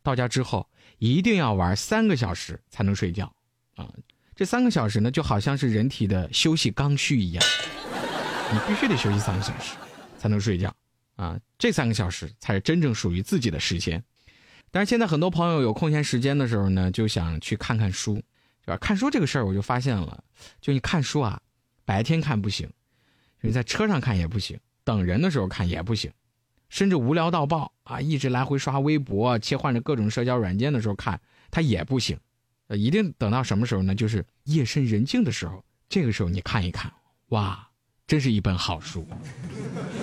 到家之后一定要玩3个小时才能睡觉啊。这3个小时呢，就好像是人体的休息刚需一样，你必须得休息3个小时才能睡觉啊。这3个小时才是真正属于自己的时间。但是现在很多朋友有空闲时间的时候呢，就想去看看书，对吧？看书这个事儿我就发现了，就你看书啊，白天看不行，你在车上看也不行，等人的时候看也不行，甚至无聊到爆啊，一直来回刷微博，切换着各种社交软件的时候看，它也不行。一定等到什么时候呢？就是夜深人静的时候，这个时候你看一看，哇，真是一本好书。